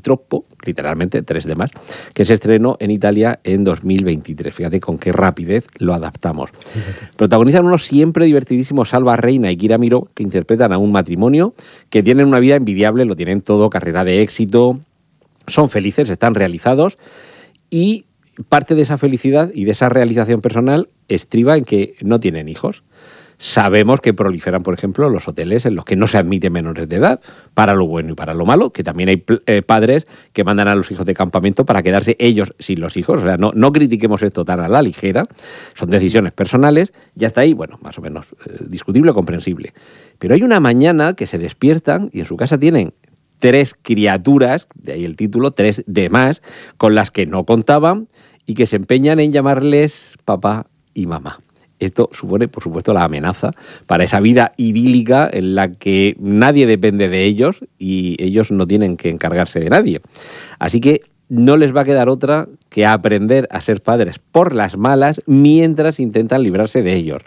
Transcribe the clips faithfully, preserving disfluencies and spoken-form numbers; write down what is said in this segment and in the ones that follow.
troppo, literalmente tres de más, que se estrenó en Italia en dos mil veintitrés. Fíjate con qué rapidez lo adaptamos. Fíjate. Protagonizan unos siempre divertidísimos Salva Reina y Kira Miró, que interpretan a un matrimonio que tienen una vida envidiable, lo tienen todo, carrera de éxito, son felices, están realizados, y parte de esa felicidad y de esa realización personal estriba en que no tienen hijos. Sabemos que proliferan, por ejemplo, los hoteles en los que no se admiten menores de edad, para lo bueno y para lo malo, que también hay eh, padres que mandan a los hijos de campamento para quedarse ellos sin los hijos. O sea, no, no critiquemos esto tan a la ligera, son decisiones personales, y hasta ahí, bueno, más o menos eh, discutible o comprensible. Pero hay una mañana que se despiertan y en su casa tienen tres criaturas, de ahí el título, tres de más, con las que no contaban y que se empeñan en llamarles papá y mamá. Esto supone, por supuesto, la amenaza para esa vida idílica en la que nadie depende de ellos y ellos no tienen que encargarse de nadie. Así que no les va a quedar otra que aprender a ser padres por las malas mientras intentan librarse de ellos.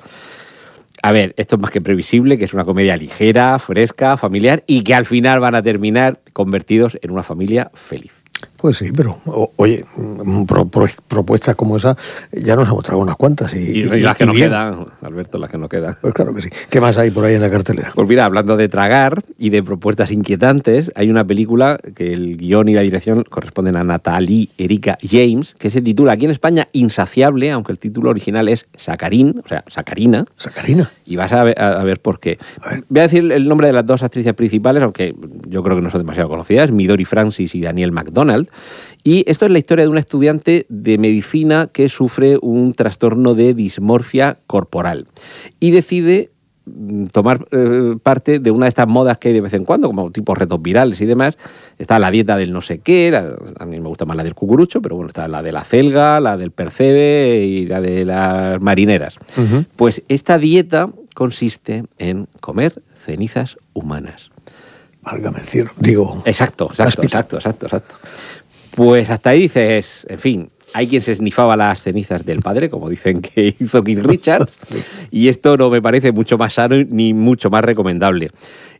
A ver, esto es más que previsible, que es una comedia ligera, fresca, familiar y que al final van a terminar convertidos en una familia feliz. Pues sí, pero o, oye, pro, pro, propuestas como esa ya nos hemos traído unas cuantas. Y, y, y las que y no bien. quedan, Alberto, las que no quedan. Pues claro que sí. ¿Qué más hay por ahí en la cartelera? Pues mira, hablando de tragar y de propuestas inquietantes, hay una película que el guión y la dirección corresponden a Natalie Erika James, que se titula aquí en España Insaciable, aunque el título original es Sacarín, o sea, Sacarina. Sacarina. Y vas a ver, a, a ver por qué. A ver. Voy a decir el nombre de las dos actrices principales, aunque yo creo que no son demasiado conocidas, Midori Francis y Daniel McDonald. Y esto es la historia de una estudiante de medicina que sufre un trastorno de dismorfia corporal y decide tomar eh, parte de una de estas modas que hay de vez en cuando, como tipos retos virales y demás. Está la dieta del no sé qué, la, a mí me gusta más la del cucurucho, pero bueno, está la de la celga, la del percebe y la de las marineras. Uh-huh. Pues esta dieta consiste en comer cenizas humanas. Válgame el cielo, digo... Exacto, exacto, exacto, exacto, exacto. Pues hasta ahí dices, en fin, hay quien se esnifaba las cenizas del padre, como dicen que hizo Keith Richards, y esto no me parece mucho más sano ni mucho más recomendable.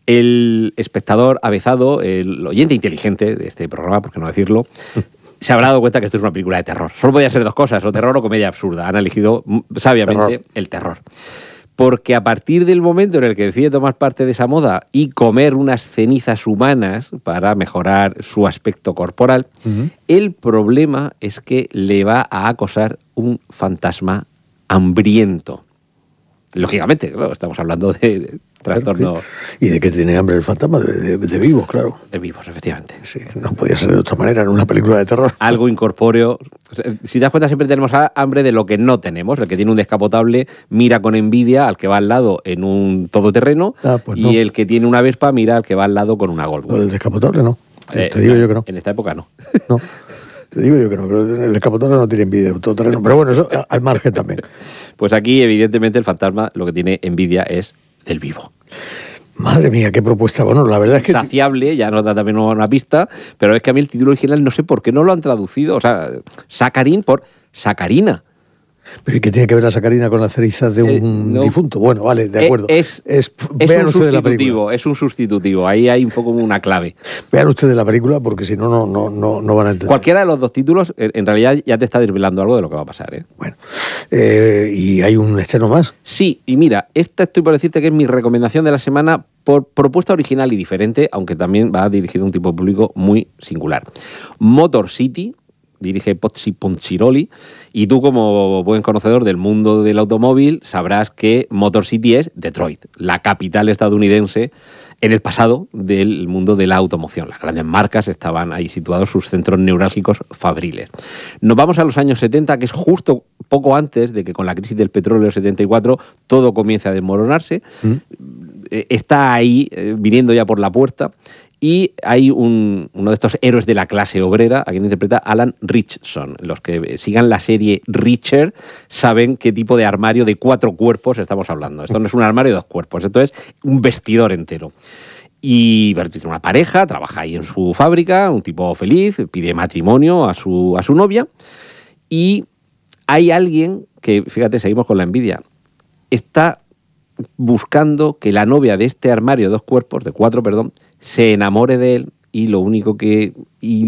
El espectador avezado, el oyente inteligente de este programa, por qué no decirlo, se habrá dado cuenta que esto es una película de terror. Solo podía ser dos cosas, o terror o comedia absurda. Han elegido sabiamente terror. el terror. Porque a partir del momento en el que decide tomar parte de esa moda y comer unas cenizas humanas para mejorar su aspecto corporal, uh-huh. el problema es que le va a acosar un fantasma hambriento. Lógicamente, claro, estamos hablando de, de trastorno... ¿Y de qué tiene hambre el fantasma? De, de, de vivos, claro. De vivos, efectivamente. Sí, no podía ser de otra manera en una película de terror. Algo incorpóreo. Si te das cuenta, siempre tenemos hambre de lo que no tenemos. El que tiene un descapotable mira con envidia al que va al lado en un todoterreno, ah, pues no. Y el que tiene una Vespa mira al que va al lado con una Golf. Lo del descapotable no. Eh, te digo no, yo que no. En esta época no. No. Te digo yo que no, pero el descapotable no tiene envidia de todoterreno. Pero bueno, eso al margen también. Pues aquí, evidentemente, el fantasma lo que tiene envidia es del vivo. Madre mía, qué propuesta. Bueno, la verdad es que... Saciable, ya nos da también una pista, pero es que a mí el título original no sé por qué no lo han traducido. O sea, Sacarín por Sacarina. ¿Pero y qué tiene que ver la sacarina con las cenizas de un eh, no, difunto? Bueno, vale, de acuerdo. Es, es, es un sustitutivo, es un sustitutivo. Ahí hay un poco una clave. Vean ustedes la película porque si no, no, no, no, no van a entender. Cualquiera de los dos títulos, en realidad ya te está desvelando algo de lo que va a pasar, ¿eh? Bueno, eh, ¿y hay un estreno más? Sí, y mira, esta estoy por decirte que es mi recomendación de la semana por propuesta original y diferente, aunque también va dirigido a un tipo de público muy singular. Motor City, dirige Pozzi Ponchiroli, y tú, como buen conocedor del mundo del automóvil, sabrás que Motor City es Detroit, la capital estadounidense en el pasado del mundo de la automoción. Las grandes marcas estaban ahí situados, sus centros neurálgicos fabriles. Nos vamos a los años setenta, que es justo poco antes de que con la crisis del petróleo setenta y cuatro todo comience a desmoronarse. ¿Mm? Está ahí, eh, viniendo ya por la puerta. Y hay un, uno de estos héroes de la clase obrera, a quien interpreta Alan Ritchson. Los que sigan la serie Reacher saben qué tipo de armario de cuatro cuerpos estamos hablando. Esto no es un armario de dos cuerpos, esto es un vestidor entero. Y bueno, tiene una pareja, trabaja ahí en su fábrica, un tipo feliz, pide matrimonio a su, a su novia. Y hay alguien que, fíjate, seguimos con la envidia, está buscando que la novia de este armario de dos cuerpos, de cuatro, perdón, se enamore de él, y lo único que... Y